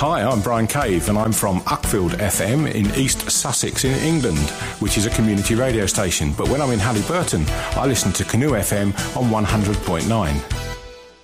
Hi, I'm Brian Cave and I'm from Uckfield FM in East Sussex in England, which is a community radio station. But when I'm in Halliburton, I listen to Canoe FM on 100.9.